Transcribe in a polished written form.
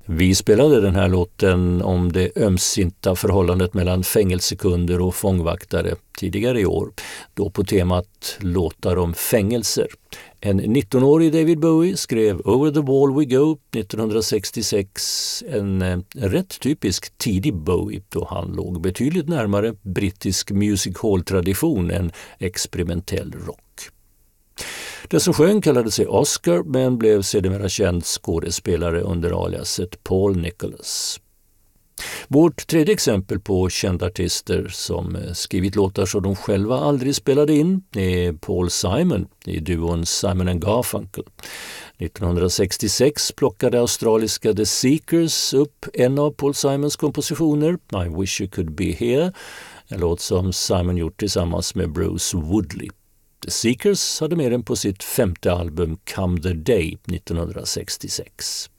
Vi spelade den här låten om det ömsinta förhållandet mellan fängelsekunder och fångvaktare tidigare i år, då på temat låtar om fängelser. En 19-årig David Bowie skrev Over the Wall We Go 1966, en rätt typisk tidig Bowie då han låg betydligt närmare brittisk music hall-tradition än experimentell rock. Den som sjöng kallade sig Oscar men blev sedermera känd skådespelare under aliaset Paul Nicholas. Vårt tredje exempel på kända artister som skrivit låtar som de själva aldrig spelade in är Paul Simon i duon Simon & Garfunkel. 1966 plockade australiska The Seekers upp en av Paul Simons kompositioner, I Wish You Could Be Here, en låt som Simon gjort tillsammans med Bruce Woodley. The Seekers hade med den på sitt 5:e album Come the Day 1966.